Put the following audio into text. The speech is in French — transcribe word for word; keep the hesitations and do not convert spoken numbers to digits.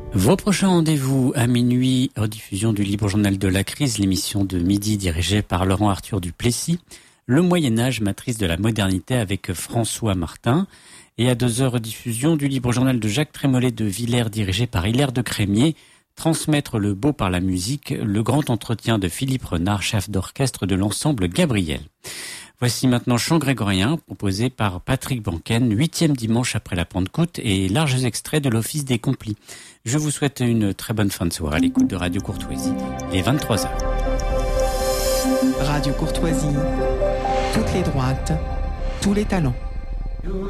Vos prochains rendez-vous à minuit, rediffusion du Libre Journal de la Crise, l'émission de midi dirigée par Laurent Arthur Duplessis. Le Moyen-Âge, matrice de la modernité avec François Martin. Et à deux heures, rediffusion du Libre Journal de Jacques Trémollet de Villers, dirigé par Hilaire de Crémier. Transmettre le beau par la musique, le grand entretien de Philippe Renard, chef d'orchestre de l'ensemble Gabriel. Voici maintenant Chant grégorien, proposé par Patrick Banken, huitième dimanche après la Pentecôte et larges extraits de l'Office des Complis. Je vous souhaite une très bonne fin de soirée à l'écoute de Radio Courtoisie. Il est vingt-trois heures. Radio Courtoisie, toutes les droites, tous les talents.